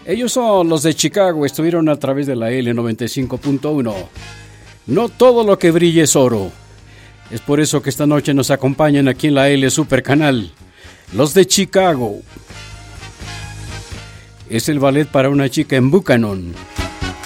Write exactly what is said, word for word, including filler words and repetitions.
Ellos son los de Chicago, estuvieron a través de la L noventa y cinco punto uno. No todo lo que brille es oro. Es por eso que esta noche nos acompañan aquí en la L Super Canal. Los de Chicago. Es el ballet para una chica en Buchanan.